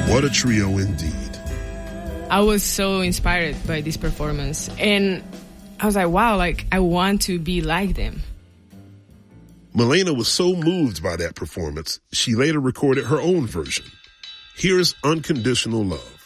What a trio indeed. I was so inspired by this performance. And I was like, wow, like, I want to be like them. Malena was so moved by that performance, she later recorded her own version. Here's Unconditional Love.